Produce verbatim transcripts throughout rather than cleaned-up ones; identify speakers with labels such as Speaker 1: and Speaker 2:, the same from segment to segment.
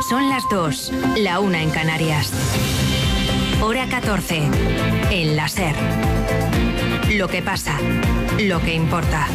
Speaker 1: Son las dos, la una en Canarias. Hora catorce, en la SER. Lo que pasa, lo que importa.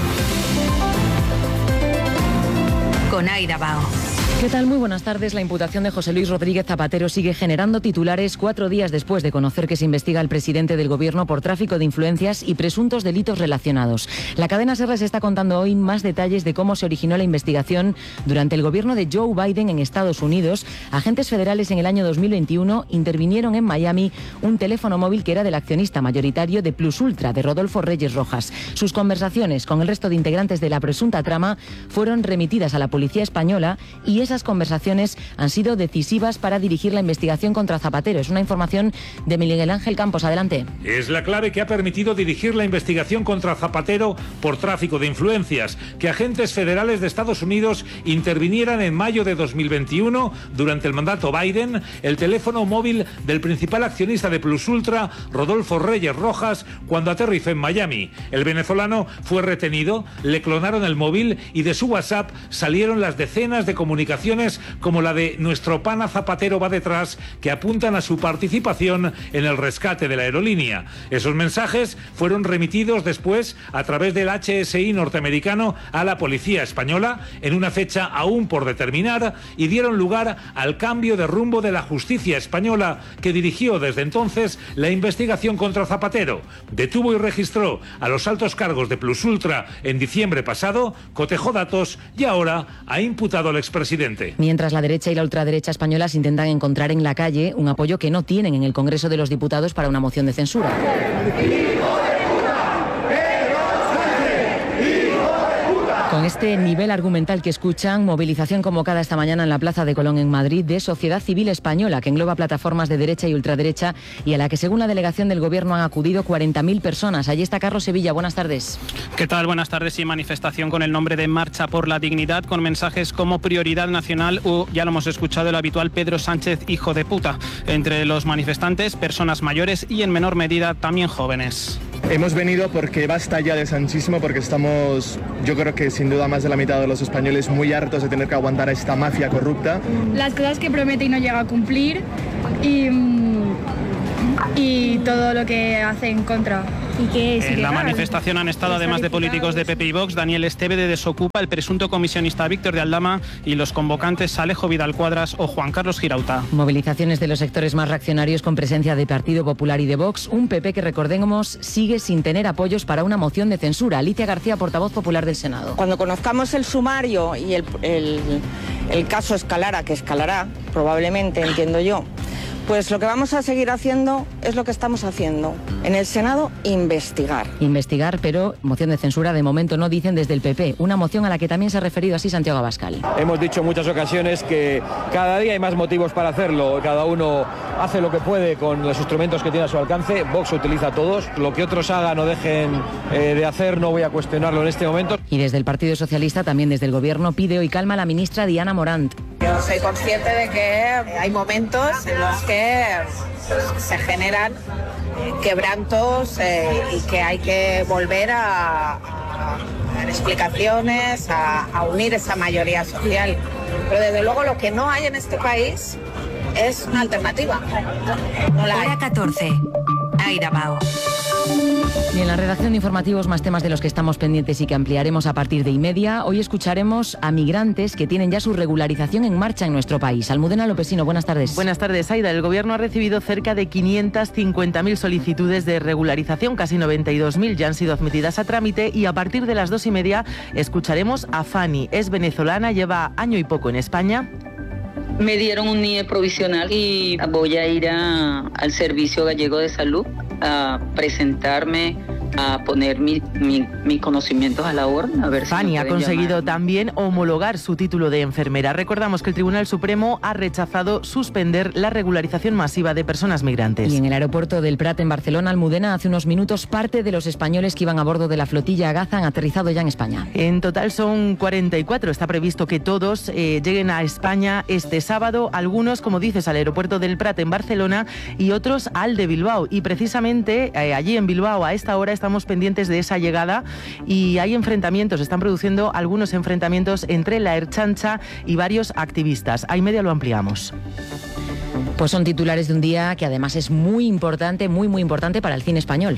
Speaker 1: Con Aida Bao.
Speaker 2: ¿Qué tal? Muy buenas tardes. La imputación de José Luis Rodríguez Zapatero sigue generando titulares cuatro días después de conocer que se investiga al presidente del Gobierno por tráfico de influencias y presuntos delitos relacionados. La cadena SER les está contando hoy más detalles de cómo se originó la investigación durante el gobierno de Joe Biden en Estados Unidos. Agentes federales en el año dos mil veintiuno intervinieron en Miami un teléfono móvil que era del accionista mayoritario de Plus Ultra, de Rodolfo Reyes Rojas. Sus conversaciones con el resto de integrantes de la presunta trama fueron remitidas a la policía española y es Esas conversaciones han sido decisivas para dirigir la investigación contra Zapatero. Es una información de Miguel Ángel Campos. Adelante.
Speaker 3: Es la clave que ha permitido dirigir la investigación contra Zapatero por tráfico de influencias. Que agentes federales de Estados Unidos intervinieran en mayo de dos mil veintiuno, durante el mandato Biden, el teléfono móvil del principal accionista de Plus Ultra, Rodolfo Reyes Rojas, cuando aterrizó en Miami. El venezolano fue retenido, le clonaron el móvil y de su WhatsApp salieron las decenas de comunicaciones como la de "nuestro pana Zapatero va detrás", que apuntan a su participación en el rescate de la aerolínea. Esos mensajes fueron remitidos después a través del H S I norteamericano a la policía española en una fecha aún por determinar y dieron lugar al cambio de rumbo de la justicia española, que dirigió desde entonces la investigación contra Zapatero. Detuvo y registró a los altos cargos de Plus Ultra en diciembre pasado, cotejó datos y ahora ha imputado al expresidente.
Speaker 2: Mientras la derecha y la ultraderecha españolas intentan encontrar en la calle un apoyo que no tienen en el Congreso de los Diputados para una moción de censura. Con este nivel argumental que escuchan, movilización convocada esta mañana en la Plaza de Colón en Madrid de Sociedad Civil Española, que engloba plataformas de derecha y ultraderecha y a la que, según la delegación del Gobierno, han acudido cuarenta mil personas. Allí está Carlos Sevilla. Buenas tardes.
Speaker 4: ¿Qué tal? Buenas tardes. Y manifestación con el nombre de Marcha por la Dignidad, con mensajes como prioridad nacional o, ya lo hemos escuchado, el habitual Pedro Sánchez, hijo de puta. Entre los manifestantes, personas mayores y, en menor medida, también jóvenes.
Speaker 5: Hemos venido porque basta ya de sanchismo, porque estamos, yo creo que sin duda más de la mitad de los españoles, muy hartos de tener que aguantar a esta mafia corrupta.
Speaker 6: Las cosas que promete y no llega a cumplir y, y todo lo que hace en contra. ¿Y qué es
Speaker 4: en
Speaker 6: ilegal?
Speaker 4: La manifestación han estado, además de políticos de P P y Vox, Daniel Esteve de Desocupa, el presunto comisionista Víctor de Aldama y los convocantes Alejo Vidal Cuadras o Juan Carlos Girauta.
Speaker 2: Movilizaciones de los sectores más reaccionarios con presencia de Partido Popular y de Vox. Un P P que, recordemos, sigue sin tener apoyos para una moción de censura. Alicia García, portavoz popular del Senado.
Speaker 7: Cuando conozcamos el sumario y el, el, el caso escalara, que escalará probablemente, entiendo yo, pues lo que vamos a seguir haciendo es lo que estamos haciendo. En el Senado, investigar.
Speaker 2: Investigar, pero moción de censura de momento no, dicen desde el P P. Una moción a la que también se ha referido así Santiago Abascal.
Speaker 8: Hemos dicho en muchas ocasiones que cada día hay más motivos para hacerlo. Cada uno hace lo que puede con los instrumentos que tiene a su alcance. Vox utiliza todos. Lo que otros hagan o dejen eh, de hacer no voy a cuestionarlo en este momento.
Speaker 2: Y desde el Partido Socialista, también desde el Gobierno, pide hoy calma a la ministra Diana Morant.
Speaker 9: Yo soy consciente de que hay momentos en los que se generan quebrantos eh, y que hay que volver a, a dar explicaciones, a, a unir esa mayoría social. Pero desde luego lo que no hay en este país es una alternativa. No la hay.
Speaker 1: Hora catorce. Aida Bao.
Speaker 2: Y en la redacción de informativos, más temas de los que estamos pendientes y que ampliaremos a partir de y media. Hoy escucharemos a migrantes que tienen ya su regularización en marcha en nuestro país. Almudena Lopesino, buenas tardes.
Speaker 10: Buenas tardes, Aida. El Gobierno ha recibido cerca de quinientas cincuenta mil solicitudes de regularización, casi noventa y dos mil ya han sido admitidas a trámite y a partir de las dos y media escucharemos a Fanny. Es venezolana, lleva año y poco en España.
Speaker 11: Me dieron un N I E provisional y voy a ir a, al Servicio Gallego de Salud a presentarme, a poner mis mi, mi conocimientos a la orden. A ver
Speaker 10: Fanny si ha conseguido llamar. También homologar su título de enfermera. Recordamos que el Tribunal Supremo ha rechazado suspender la regularización masiva de personas migrantes.
Speaker 2: Y en el aeropuerto del Prat, en Barcelona, Almudena, hace unos minutos, parte de los españoles que iban a bordo de la flotilla Gaza han aterrizado ya en España.
Speaker 10: En total son cuarenta y cuatro. Está previsto que todos eh, lleguen a España este sábado. Algunos, como dices, al aeropuerto del Prat en Barcelona y otros al de Bilbao. Y precisamente eh, allí en Bilbao a esta hora está estamos pendientes de esa llegada y hay enfrentamientos, están produciendo algunos enfrentamientos entre la Ertzaintza y varios activistas. A y media lo ampliamos.
Speaker 2: Pues son titulares de un día que además es muy importante, muy muy importante para el cine español.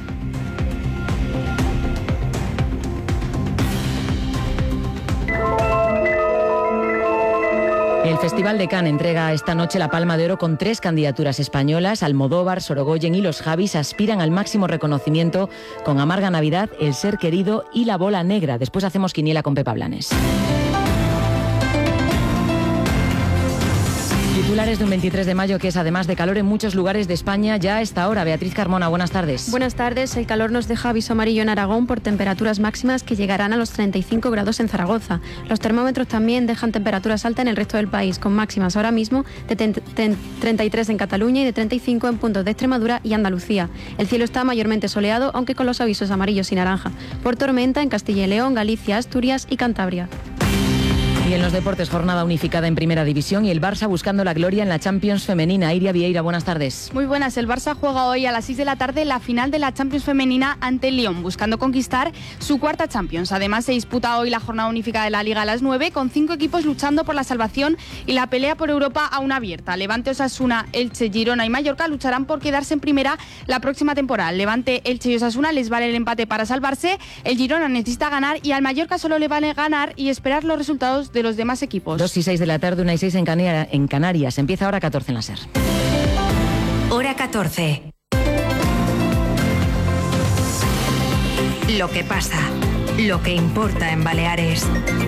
Speaker 2: El Festival de Cannes entrega esta noche la Palma de Oro con tres candidaturas españolas. Almodóvar, Sorogoyen y Los Javis aspiran al máximo reconocimiento con Amarga Navidad, El ser querido y La bola negra. Después hacemos quiniela con Pepa Blanes. Titulares de un veintitrés de mayo que es además de calor en muchos lugares de España ya a esta hora. Beatriz Carmona, buenas tardes.
Speaker 12: Buenas tardes. El calor nos deja aviso amarillo en Aragón por temperaturas máximas que llegarán a los treinta y cinco grados en Zaragoza. Los termómetros también dejan temperaturas altas en el resto del país, con máximas ahora mismo de treinta y tres en Cataluña y de treinta y cinco en puntos de Extremadura y Andalucía. El cielo está mayormente soleado, aunque con los avisos amarillos y naranja por tormenta en Castilla y León, Galicia, Asturias y Cantabria.
Speaker 2: Y en los deportes, jornada unificada en Primera División y el Barça buscando la gloria en la Champions femenina. Iria Vieira, buenas tardes.
Speaker 6: Muy buenas. El Barça juega hoy a las seis de la tarde la final de la Champions femenina ante el Lyon, buscando conquistar su cuarta Champions. Además, se disputa hoy la jornada unificada de la Liga a las nueve, con cinco equipos luchando por la salvación y la pelea por Europa aún abierta. Levante, Osasuna, Elche, Girona y Mallorca lucharán por quedarse en primera la próxima temporada. Levante, Elche y Osasuna les vale el empate para salvarse. El Girona necesita ganar y al Mallorca solo le vale ganar y esperar los resultados de los demás equipos.
Speaker 2: Dos y seis de la tarde, una y seis en, Canarias, en Canarias. Empieza hora catorce en la SER.
Speaker 1: Hora catorce. Lo que pasa, lo que importa en Baleares.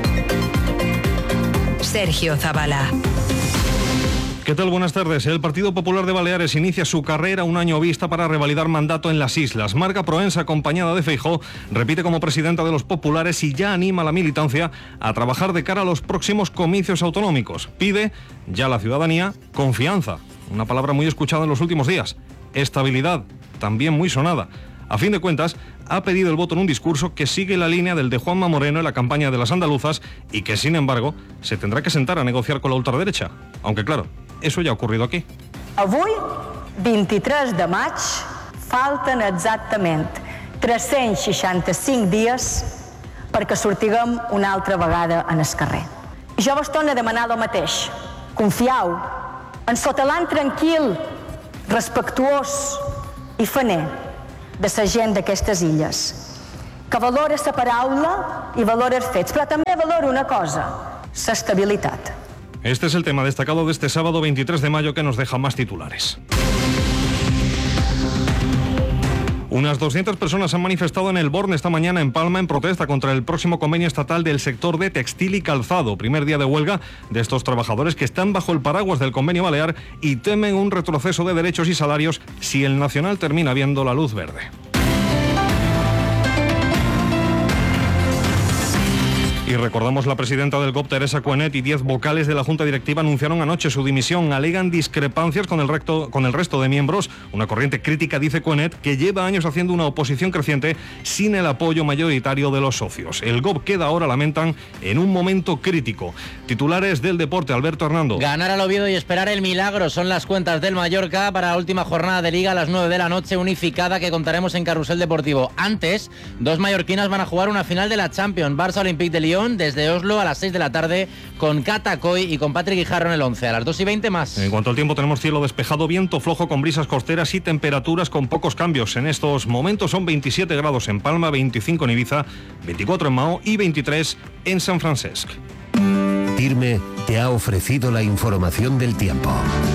Speaker 1: Sergio Zavala.
Speaker 13: ¿Qué tal? Buenas tardes. El Partido Popular de Baleares inicia su carrera un año vista para revalidar mandato en las islas. Marga Proensa, acompañada de Feijóo, repite como presidenta de los populares y ya anima a la militancia a trabajar de cara a los próximos comicios autonómicos. Pide ya a la ciudadanía confianza, una palabra muy escuchada en los últimos días. Estabilidad, también muy sonada. A fin de cuentas, ha pedido el voto en un discurso que sigue la línea del de Juanma Moreno en la campaña de las andaluzas y que, sin embargo, se tendrá que sentar a negociar con la ultraderecha. Aunque, claro, eso ya ha ocurrido aquí.
Speaker 14: Avui, vint-i-tres de maig, falten exactament tres-cents seixanta-cinc dies perquè sortiguem una altra vegada en el carrer. Jo vos torno a demanar el mateix. Confiau en sotalant tranquil, respectuós i faner de la gent d'aquestes illes, que valora la paraula i valora els fets, però també valora una cosa, l'estabilitat.
Speaker 13: Este es el tema destacado de este sábado veintitrés de mayo que nos deja más titulares. Unas doscientas personas han manifestado en el Born esta mañana en Palma en protesta contra el próximo convenio estatal del sector de textil y calzado. Primer día de huelga de estos trabajadores que están bajo el paraguas del convenio balear y temen un retroceso de derechos y salarios si el nacional termina viendo la luz verde. Y recordamos, la presidenta del G O P, Teresa Cuenet, y diez vocales de la Junta Directiva anunciaron anoche su dimisión. Alegan discrepancias con el, recto, con el resto de miembros. Una corriente crítica, dice Cuenet, que lleva años haciendo una oposición creciente sin el apoyo mayoritario de los socios. El G O P queda ahora, lamentan, en un momento crítico. Titulares del deporte, Alberto Hernando.
Speaker 15: Ganar al Oviedo y esperar el milagro son las cuentas del Mallorca para la última jornada de Liga a las nueve de la noche, unificada, que contaremos en Carrusel Deportivo. Antes, dos mallorquinas van a jugar una final de la Champions. Barça Olympique de Lyon desde Oslo a las seis de la tarde con Cata Coy y con Patrick Guijarro en el once. A las dos y veinte más.
Speaker 13: En cuanto al tiempo, tenemos cielo despejado, viento flojo con brisas costeras y temperaturas con pocos cambios. En estos momentos son veintisiete grados en Palma, veinticinco en Ibiza, veinticuatro en Mao y veintitrés en San Francesc.
Speaker 16: Tirme te ha ofrecido la información del tiempo.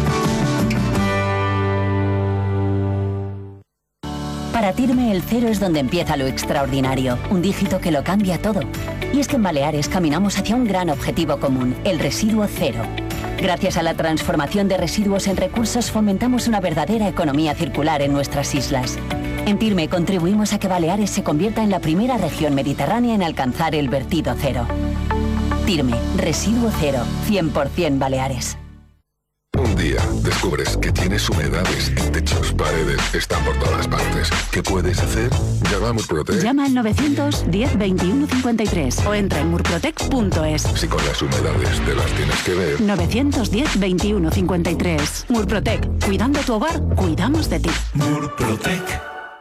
Speaker 17: Para Tirme, el cero es donde empieza lo extraordinario, un dígito que lo cambia todo. Y es que en Baleares caminamos hacia un gran objetivo común, el residuo cero. Gracias a la transformación de residuos en recursos, fomentamos una verdadera economía circular en nuestras islas. En Tirme contribuimos a que Baleares se convierta en la primera región mediterránea en alcanzar el vertido cero. Tirme, residuo cero, cien por ciento Baleares.
Speaker 18: Un día descubres que tienes humedades en techos, paredes, están por todas partes. ¿Qué puedes hacer? Llama a Murprotec.
Speaker 19: Llama al novecientos diez veintiuno cincuenta y tres o entra en murprotec punto es.
Speaker 18: Si con las humedades te las tienes que ver.
Speaker 19: novecientos diez veintiuno cincuenta y tres. Murprotec. Cuidando tu hogar, cuidamos de ti.
Speaker 13: Murprotec.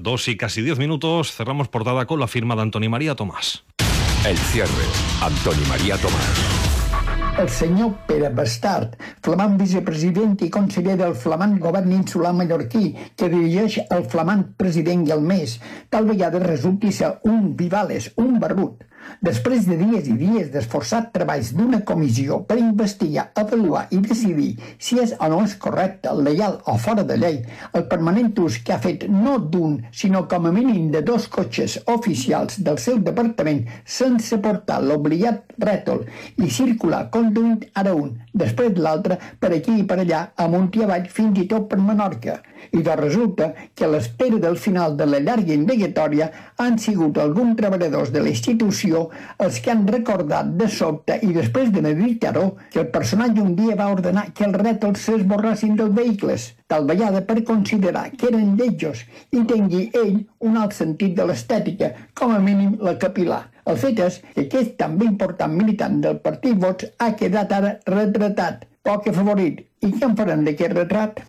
Speaker 13: Dos y casi diez minutos, cerramos portada con la firma de Antoni María Tomàs.
Speaker 18: El cierre, Antoni María Tomàs.
Speaker 20: El senyor Pere Bastart, flamant vicepresident i conseller del flamant govern insular mallorquí, que dirigeix el flamant president i el mes, tal vegada resulti ser un Vivales, un barbut. Després de dies i dies d'esforçats treballs d'una comissió per investigar, avaluar i decidir si és o no és correcte, legal o fora de llei, el permanent ús que ha fet no d'un, sinó com a mínim de dos cotxes oficials del seu departament sense portar l'obligat rètol i circular conduint ara un, després l'altre, per aquí i per allà, amunt i avall, fins i tot per Menorca. I doncs resulta que a l'espera del final de la llarga indagatòria han sigut alguns treballadors de la institució els que han recordat de sobte i després de meditar-ho que el personatge un dia va ordenar que els rètols s'esborrassin dels vehicles, tal vegada per considerar que eren lletjos i tingui ell un alt sentit de l'estètica, com a mínim la capil·lar. El fet és que aquest també important militant del partit Vox ha quedat ara retratat, poc afavorit. I què en faran d'aquest retrat?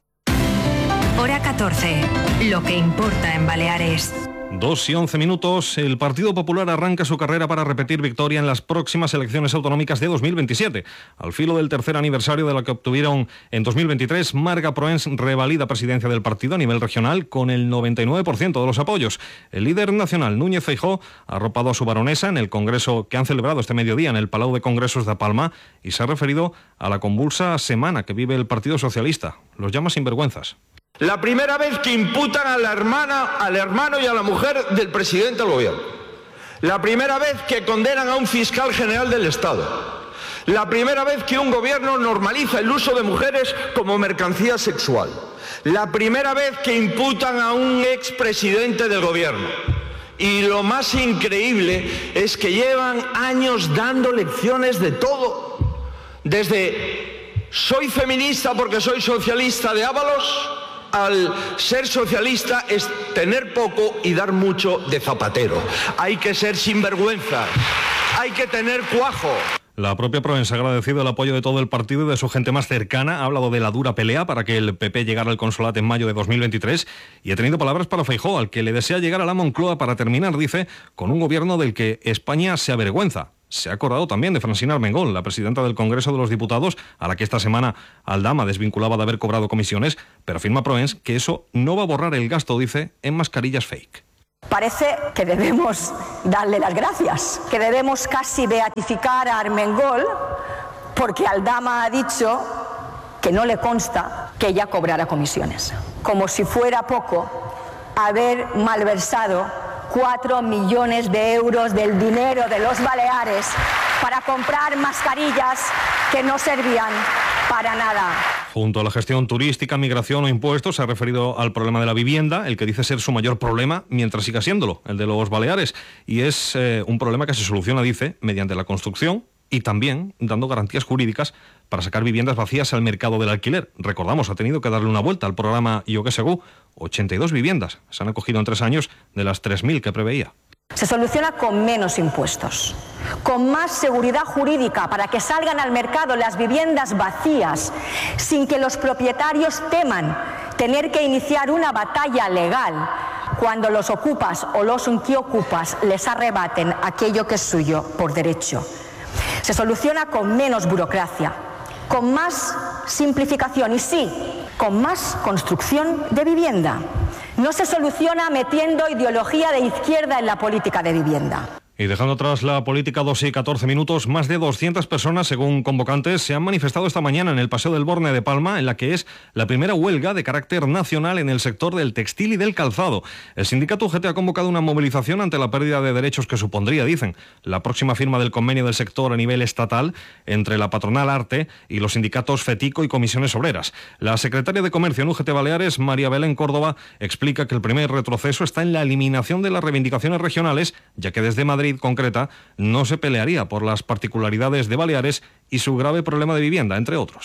Speaker 1: Hora catorce. Lo que importa en Baleares.
Speaker 13: Dos y once minutos, el Partido Popular arranca su carrera para repetir victoria en las próximas elecciones autonómicas de dos mil veintisiete. Al filo del tercer aniversario de la que obtuvieron en dos mil veintitrés, Marga Proens revalida presidencia del partido a nivel regional con el noventa y nueve por ciento de los apoyos. El líder nacional, Núñez Feijóo, ha arropado a su baronesa en el congreso que han celebrado este mediodía en el Palau de Congresos de Palma y se ha referido a la convulsa semana que vive el Partido Socialista. Los llama sinvergüenzas.
Speaker 21: La primera vez que imputan a la hermana, al hermano y a la mujer del presidente del gobierno. La primera vez que condenan a un fiscal general del Estado. La primera vez que un gobierno normaliza el uso de mujeres como mercancía sexual. La primera vez que imputan a un expresidente del gobierno. Y lo más increíble es que llevan años dando lecciones de todo. Desde soy feminista porque soy socialista de Ábalos, al ser socialista es tener poco y dar mucho de Zapatero. Hay que ser sinvergüenza, hay que tener cuajo.
Speaker 13: La propia Proens ha agradecido el apoyo de todo el partido y de su gente más cercana, ha hablado de la dura pelea para que el P P llegara al Consolat en mayo de dos mil veintitrés y ha tenido palabras para Feijóo, al que le desea llegar a la Moncloa para terminar, dice, con un gobierno del que España se avergüenza. Se ha acordado también de Francina Armengol, la presidenta del Congreso de los Diputados, a la que esta semana Aldama desvinculaba de haber cobrado comisiones, pero afirma Proens que eso no va a borrar el gasto, dice, en mascarillas fake.
Speaker 14: Parece que debemos darle las gracias, que debemos casi beatificar a Armengol porque Aldama ha dicho que no le consta que ella cobrara comisiones. Como si fuera poco haber malversado cuatro millones de euros del dinero de los Baleares para comprar mascarillas que no servían para nada.
Speaker 13: Junto a la gestión turística, migración o impuestos, se ha referido al problema de la vivienda, el que dice ser su mayor problema, mientras siga siéndolo, el de los Baleares. Y es eh, un problema que se soluciona, dice, mediante la construcción y también dando garantías jurídicas para sacar viviendas vacías al mercado del alquiler. Recordamos, ha tenido que darle una vuelta al programa Yo que Segú. ochenta y dos viviendas se han acogido en tres años de las tres mil que preveía.
Speaker 14: Se soluciona con menos impuestos, con más seguridad jurídica para que salgan al mercado las viviendas vacías, sin que los propietarios teman tener que iniciar una batalla legal cuando los ocupas o los ocupas les arrebaten aquello que es suyo por derecho. Se soluciona con menos burocracia, con más simplificación y sí, con más construcción de vivienda. No se soluciona metiendo ideología de izquierda en la política de vivienda.
Speaker 13: Y dejando atrás la política, dos y catorce minutos, más de doscientas personas, según convocantes, se han manifestado esta mañana en el Paseo del Borne de Palma, en la que es la primera huelga de carácter nacional en el sector del textil y del calzado. El sindicato U G T ha convocado una movilización ante la pérdida de derechos que supondría, dicen, la próxima firma del convenio del sector a nivel estatal entre la patronal Arte y los sindicatos FETICO y comisiones obreras. La secretaria de Comercio en U G T Baleares, María Belén Córdoba, explica que el primer retroceso está en la eliminación de las reivindicaciones regionales, ya que desde Madrid concreta no se pelearía por las particularidades de Baleares y su grave problema de vivienda, entre otros.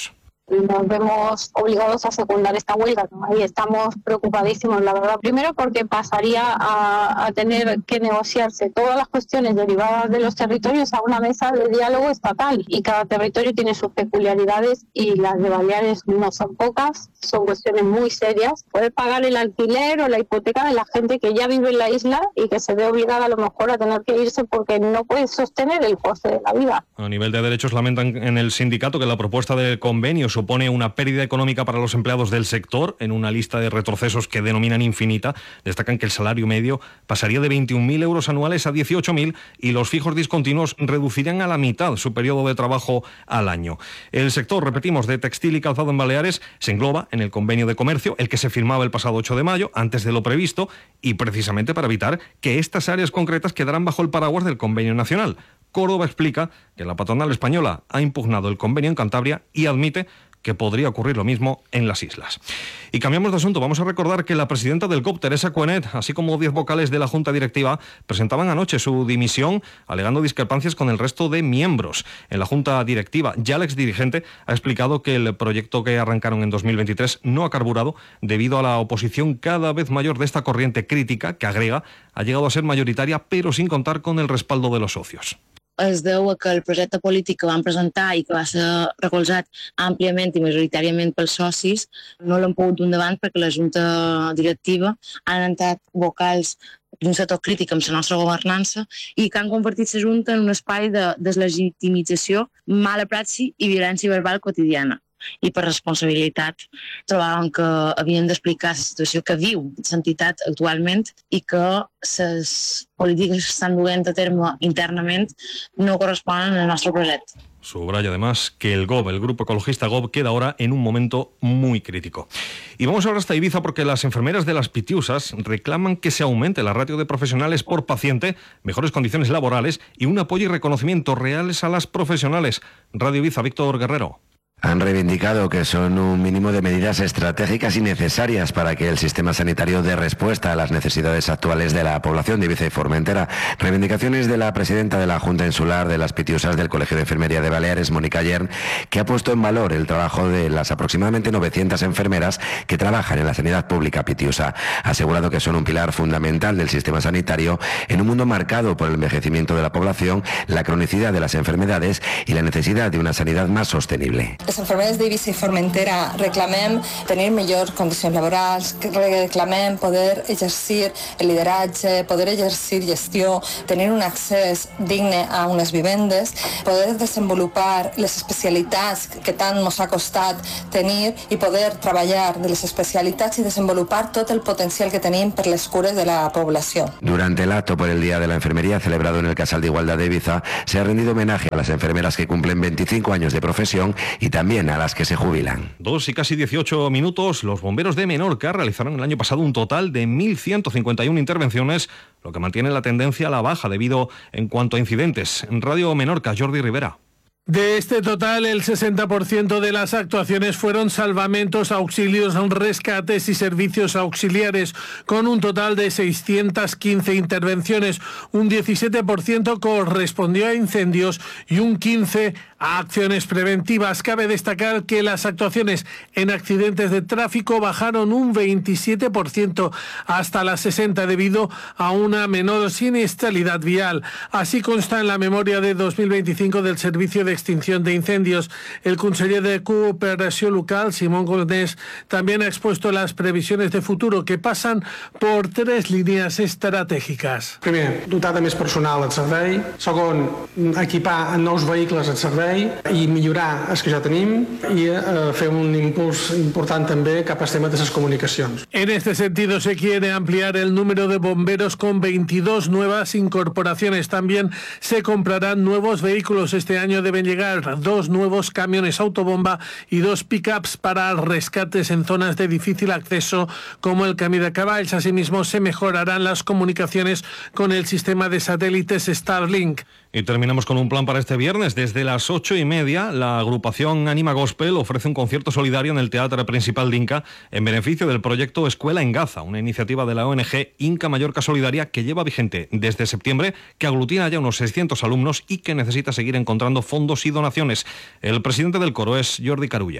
Speaker 3: nos vemos obligados a secundar esta huelga, ¿no? Ahí estamos preocupadísimos, la verdad. Primero porque pasaría a, a tener que negociarse todas las cuestiones derivadas de los territorios a una mesa de diálogo estatal, y cada territorio tiene sus peculiaridades y las de Baleares no son pocas, son cuestiones muy serias. Poder pagar el alquiler o la hipoteca de la gente que ya vive en la isla y que se ve obligada a lo mejor a tener que irse porque no puede sostener el coste de la vida.
Speaker 13: A nivel de derechos, lamentan en el sindicato que la propuesta del convenio supone una pérdida económica para los empleados del sector, en una lista de retrocesos que denominan infinita. Destacan que el salario medio pasaría de veintiún mil euros anuales a dieciocho mil y los fijos discontinuos reducirían a la mitad su periodo de trabajo al año. El sector, repetimos, de textil y calzado en Baleares se engloba en el convenio de comercio, el que se firmaba el pasado ocho de mayo, antes de lo previsto, y precisamente para evitar que estas áreas concretas quedaran bajo el paraguas del convenio nacional. Córdoba explica que la patronal española ha impugnado el convenio en Cantabria y admite que podría ocurrir lo mismo en las islas. Y cambiamos de asunto. Vamos a recordar que la presidenta del C O P, Teresa Cuenet, así como diez vocales de la Junta Directiva, presentaban anoche su dimisión, alegando discrepancias con el resto de miembros. En la Junta Directiva, ya el exdirigente ha explicado que el proyecto que arrancaron en dos mil veintitrés no ha carburado debido a la oposición cada vez mayor de esta corriente crítica, que agrega, ha llegado a ser mayoritaria, pero sin contar con el respaldo de los socios.
Speaker 22: Es deu a que el projecte polític que van presentar i que va ser recolzat àmpliament i majoritàriament pels socis no l'han pogut dur endavant perquè la Junta Directiva han entrat vocals d'un sector crític amb la nostra governança i que han convertit la Junta en un espai de deslegitimització, mala praxi i violència verbal quotidiana. I per responsabilitat trobaven que havien d'explicar la situació que viu l'entitat actualment i que les polítiques que estan duent a terme internament no corresponen al nostre projecte.
Speaker 13: Subraya además que el G O B, el Grupo Ecologista G O B, queda ahora en un momento muy crítico. Y vamos ahora hasta Ibiza porque las enfermeras de las Pitiusas reclaman que se aumente la ratio de profesionales por paciente, mejores condiciones laborales y un apoyo y reconocimiento reales a las profesionales. Radio Ibiza, Víctor Guerrero.
Speaker 23: Han reivindicado que son un mínimo de medidas estratégicas y necesarias para que el sistema sanitario dé respuesta a las necesidades actuales de la población de Ibiza y Formentera. Reivindicaciones de la presidenta de la Junta Insular de las Pitiusas del Colegio de Enfermería de Baleares, Mónica Yern, que ha puesto en valor el trabajo de las aproximadamente novecientas enfermeras que trabajan en la sanidad pública pitiusa. Ha asegurado que son un pilar fundamental del sistema sanitario en un mundo marcado por el envejecimiento de la población, la cronicidad de las enfermedades y la necesidad de una sanidad más sostenible.
Speaker 24: Les enfermeres d'Eivissa i Formentera reclamem tenir millors condicions laborals, reclamem poder exercir el lideratge, poder exercir gestió, tenir un accés digne a unes vivendes, poder desenvolupar les especialitats que tant ens ha costat tenir i poder treballar de les especialitats i desenvolupar tot el potencial que tenim per les cures de la població.
Speaker 23: Durante el acto por el Día de la Enfermería celebrado en el Casal de Igualdad de Ibiza, se ha rendido homenaje a las enfermeras que cumplen veinticinco años de profesión y también a las que se jubilan.
Speaker 13: Dos y casi dieciocho minutos, los bomberos de Menorca realizaron el año pasado un total de mil ciento cincuenta y una intervenciones, lo que mantiene la tendencia a la baja debido en cuanto a incidentes. En Radio Menorca, Jordi Rivera.
Speaker 25: De este total, el sesenta por ciento de las actuaciones fueron salvamentos, auxilios, rescates y servicios auxiliares, con un total de seiscientas quince intervenciones. Un diecisiete por ciento correspondió a incendios y un quince por ciento a acciones preventivas. Cabe destacar que las actuaciones en accidentes de tráfico bajaron un veintisiete por ciento hasta las sesenta debido a una menor siniestralidad vial. Así consta en la memoria de dos mil veinticinco del Servicio de Extinción de Incendios. El conseller de Cooperació Local, Simón Golnés, también ha expuesto las previsiones de futuro que pasan por tres líneas estratègiques.
Speaker 26: Primer, dotar de més personal al servei. Segon, equipar nous vehicles al servei i millorar els que ja tenim i eh, fer un impuls important també cap als temes de les comunicacions.
Speaker 25: En este sentido se quiere ampliar el número de bomberos con veintidós nuevas incorporaciones. También se comprarán nuevos vehículos. Este año deben llegar dos nuevos camiones autobomba y dos pick-ups para rescates en zonas de difícil acceso como el Camí de Cavalls. Asimismo, se mejorarán las comunicaciones con el sistema de satélites Starlink.
Speaker 13: Y terminamos con un plan para este viernes. Desde las ocho y media, la agrupación Anima Gospel ofrece un concierto solidario en el Teatro Principal de Inca en beneficio del proyecto Escuela en Gaza, una iniciativa de la O N G Inca Mallorca Solidaria que lleva vigente desde septiembre, que aglutina ya unos seiscientos alumnos y que necesita seguir encontrando fondos y donaciones. El presidente del coro es Jordi Carulla.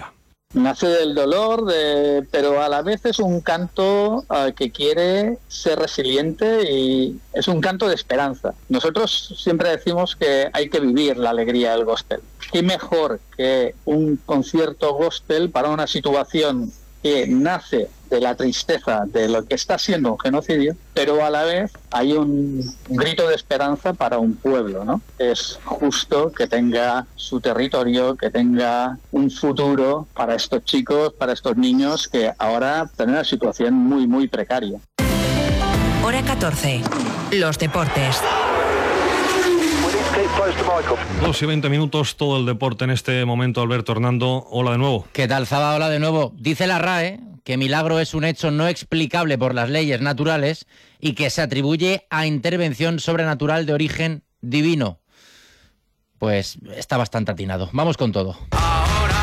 Speaker 4: Nace del dolor, de, pero a la vez es un canto uh, que quiere ser resiliente y es un canto de esperanza. Nosotros siempre decimos que hay que vivir la alegría del gospel. ¿Qué mejor que un concierto gospel para una situación que nace de la tristeza de lo que está siendo un genocidio, pero a la vez hay un grito de esperanza para un pueblo, ¿no? Es justo que tenga su territorio, que tenga un futuro para estos chicos, para estos niños que ahora están en una situación muy, muy precaria.
Speaker 1: Hora catorce. Los deportes.
Speaker 13: Dos y veinte minutos, todo el deporte en este momento. Alberto Hernando, hola de nuevo.
Speaker 15: ¿Qué tal, Zaba? Hola de nuevo. Dice la R A E que milagro es un hecho no explicable por las leyes naturales y que se atribuye a intervención sobrenatural de origen divino. Pues está bastante atinado. Vamos con todo.